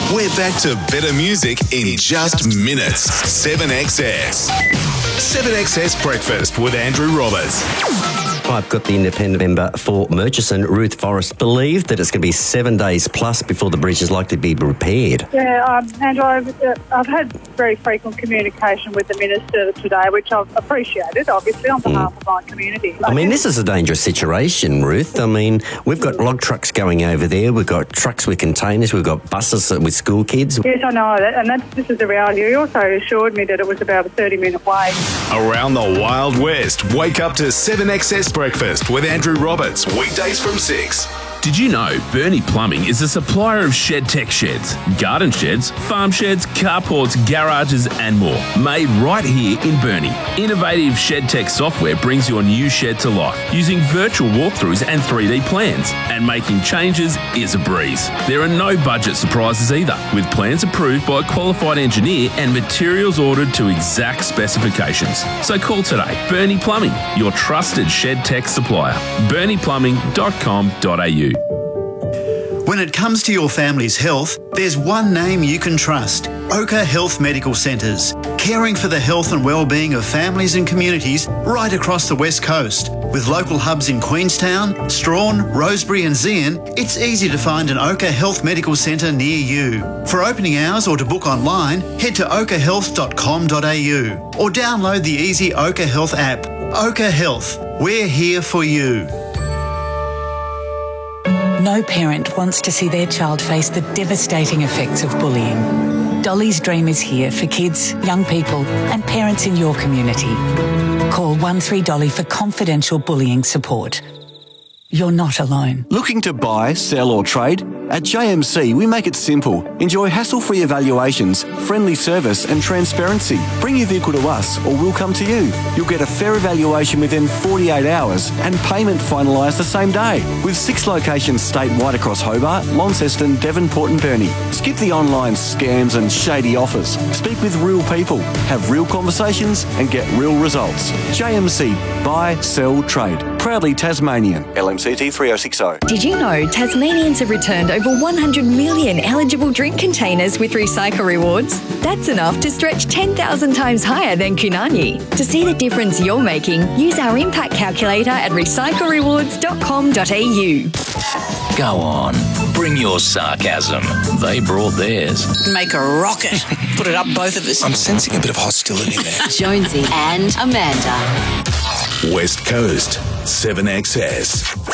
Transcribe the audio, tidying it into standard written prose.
We're back to better music in just minutes. 7XS. 7XS Breakfast with Andrew Roberts. I've got the independent member for Murchison, Ruth Forrest, believed that it's going to be 7 days plus before the bridge is likely to be repaired. Yeah, Andrew, I've had very frequent communication with the Minister today, which I've appreciated, obviously, on behalf of my community. I mean, this is a dangerous situation, Ruth. I mean, we've got log trucks going over there, we've got trucks with containers, we've got buses with school kids. Yes, I know, and this is the reality. He also assured me that it was about a 30-minute wait. Around the Wild West, wake up to 7XS Breakfast with Andrew Roberts, weekdays from 6. Did you know Bernie Plumbing is a supplier of shed tech sheds, garden sheds, farm sheds, carports, garages and more, made right here in Bernie. Innovative shed tech software brings your new shed to life using virtual walkthroughs and 3D plans, and making changes is a breeze. There are no budget surprises either, with plans approved by a qualified engineer and materials ordered to exact specifications. So call today. Bernie Plumbing, your trusted shed tech supplier. bernieplumbing.com.au. When it comes to your family's health, there's one name you can trust: Oka Health Medical Centres, caring for the health and well-being of families and communities right across the West Coast. With local hubs in Queenstown, Strawn, Rosebery and Zeehan, it's easy to find an Oka Health Medical Centre near you. For opening hours or to book online, head to okahealth.com.au or download the easy Oka Health app. Oka Health, we're here for you. No parent wants to see their child face the devastating effects of bullying. Dolly's Dream is here for kids, young people and parents in your community. Call 13Dolly for confidential bullying support. You're not alone. Looking to buy, sell or trade? At JMC, we make it simple. Enjoy hassle-free evaluations, friendly service and transparency. Bring your vehicle to us or we'll come to you. You'll get a fair evaluation within 48 hours and payment finalised the same day. With 6 locations statewide across Hobart, Launceston, Devonport and Burnie. Skip the online scams and shady offers. Speak with real people, have real conversations and get real results. JMC, buy, sell, trade. Proudly Tasmanian. LMCT 3060. Did you know Tasmanians have returned over 100 million eligible drink containers with Recycle Rewards? That's enough to stretch 10,000 times higher than Kunani. To see the difference you're making, use our impact calculator at recyclerewards.com.au. Go on, bring your sarcasm. They brought theirs. Make a rocket. Put it up both of us. I'm sensing a bit of hostility there. Jonesy and Amanda. West Coast, 7XS.